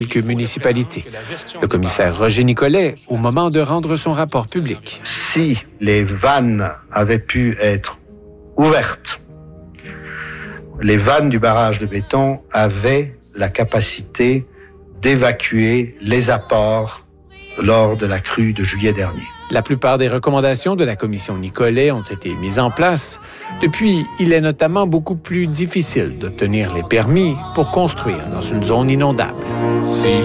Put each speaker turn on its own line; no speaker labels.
quelques municipalités. Le commissaire Roger Nicolet, au moment de rendre son rapport public.
Si les vannes avaient pu être ouvertes, les vannes du barrage de béton avaient la capacité d'évacuer les apports lors de la crue de juillet dernier.
La plupart des recommandations de la commission Nicolet ont été mises en place. Depuis, il est notamment beaucoup plus difficile d'obtenir les permis pour construire dans une zone inondable.